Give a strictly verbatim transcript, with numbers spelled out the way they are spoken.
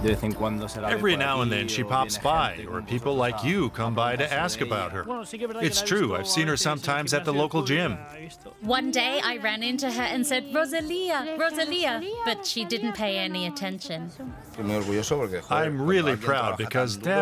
Every now and then she pops by, or people like you come by to ask about her. It's true, I've seen her sometimes at the local gym. One day I ran into her and said, Rosalia, Rosalia, but she didn't pay any attention. I'm really proud because Deb